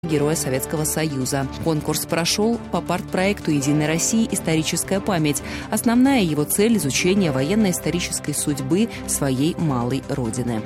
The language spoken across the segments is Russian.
Героя Советского Союза. Конкурс прошел по партпроекту «Единой России. Историческая память». Основная его цель – изучение военно-исторической судьбы своей малой родины.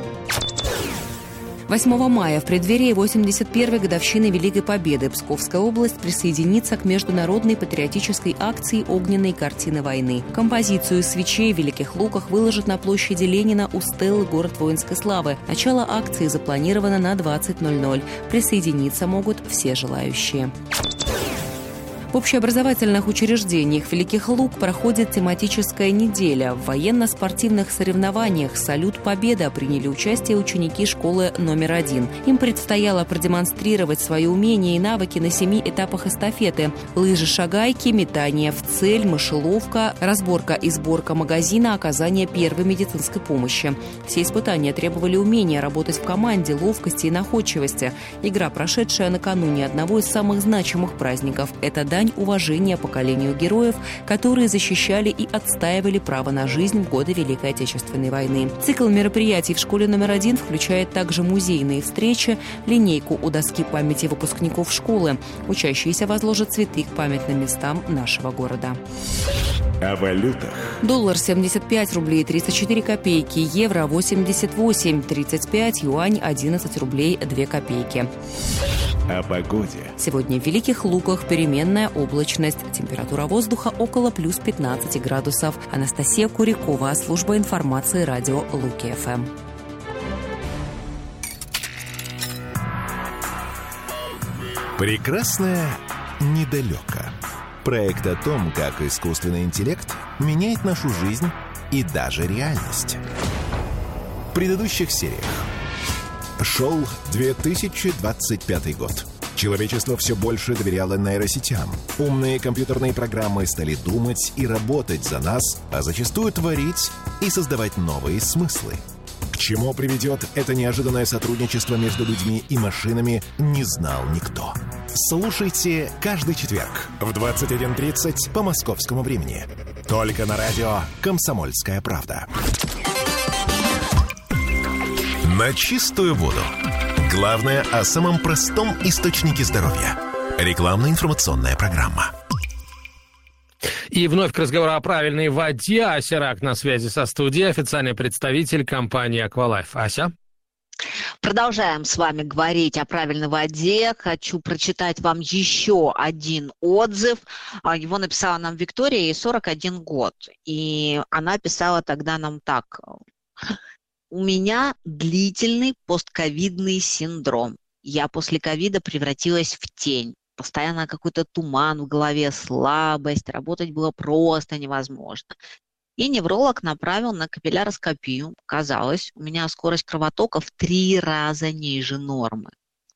8 мая, в преддверии 81-й годовщины Великой Победы, Псковская область присоединится к международной патриотической акции «Огненные картины войны». Композицию свечей в Великих Луках выложат на площади Ленина у стелы «Город воинской славы». Начало акции запланировано на 20:00. Присоединиться могут все желающие. В общеобразовательных учреждениях Великих Луг проходит тематическая неделя. В военно-спортивных соревнованиях «Салют Победа» приняли участие ученики школы номер 1. Им предстояло продемонстрировать свои умения и навыки на 7 этапах эстафеты: лыжи-шагайки, метание в цель, мышеловка, разборка и сборка магазина, оказание первой медицинской помощи. Все испытания требовали умения работать в команде, ловкости и находчивости. Игра, прошедшая накануне одного из самых значимых праздников, это дань уважения поколению героев, которые защищали и отстаивали право на жизнь в годы Великой Отечественной войны. Цикл мероприятий в школе номер 1 включает также музейные встречи, линейку у доски памяти выпускников школы. Учащиеся возложат цветы к памятным местам нашего города. О валютах. Доллар 75 рублей 34 копейки, евро 88,35, юань 11 рублей 2 копейки. О погоде. Сегодня в Великих Луках переменная облачность. Температура воздуха около плюс 15 градусов. Анастасия Курякова, служба информации радио Луки-ФМ. Прекрасное недалеко. Проект о том, как искусственный интеллект меняет нашу жизнь и даже реальность. В предыдущих сериях. Шел 2025 год. Человечество все больше доверяло нейросетям. Умные компьютерные программы стали думать и работать за нас, а зачастую творить и создавать новые смыслы. К чему приведет это неожиданное сотрудничество между людьми и машинами, не знал никто. Слушайте каждый четверг в 21:30 по московскому времени. Только на радио «Комсомольская правда». На чистую воду. Главное о самом простом источнике здоровья. Рекламно-информационная программа. И вновь к разговору о правильной воде. Ася Рак на связи со студией, официальный представитель компании «Аквалайф». Ася? Продолжаем с вами говорить о правильной воде. Хочу прочитать вам еще один отзыв. Его написала нам Виктория, ей 41 год. И она писала тогда нам так: у меня длительный постковидный синдром. Я после ковида превратилась в тень. Постоянно какой-то туман в голове, слабость, работать было просто невозможно. И невролог направил на капилляроскопию. Казалось, у меня скорость кровотока в 3 раза ниже нормы.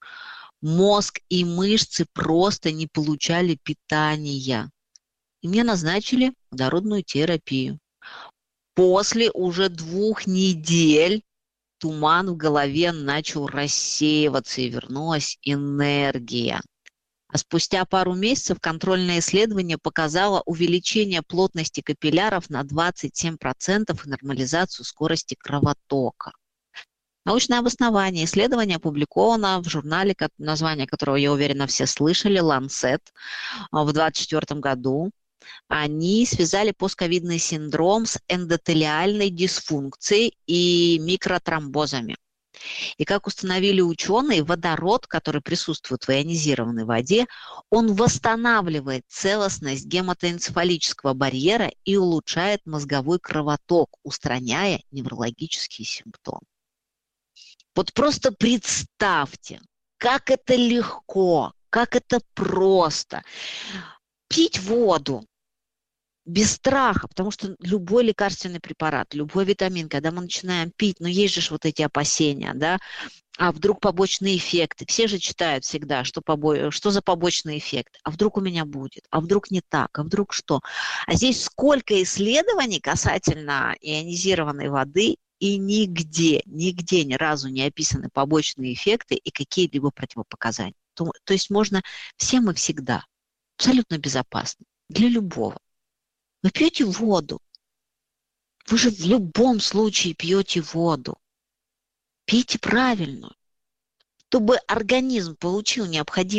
Мозг и мышцы просто не получали питания. И мне назначили водородную терапию. После уже 2 недель туман в голове начал рассеиваться и вернулась энергия. А спустя пару месяцев контрольное исследование показало увеличение плотности капилляров на 27% и нормализацию скорости кровотока. Научное обоснование исследования опубликовано в журнале, название которого, я уверена, все слышали, Lancet, в 2024 году. Они связали постковидный синдром с эндотелиальной дисфункцией и микротромбозами. И как установили ученые, водород, который присутствует в ионизированной воде, он восстанавливает целостность гематоэнцефалического барьера и улучшает мозговой кровоток, устраняя неврологические симптомы. Вот просто представьте, как это легко, как это просто. Пить воду без страха, потому что любой лекарственный препарат, любой витамин, когда мы начинаем пить, ну есть же вот эти опасения, да, а вдруг побочные эффекты. Все же читают всегда, что за побочный эффект, а вдруг у меня будет, а вдруг не так, а вдруг что. А здесь сколько исследований касательно ионизированной воды, и нигде ни разу не описаны побочные эффекты и какие-либо противопоказания. То есть можно всем и всегда, абсолютно безопасно, для любого. Вы пьете воду. Вы же в любом случае пьете воду. Пейте правильно. чтобы организм получил необходимые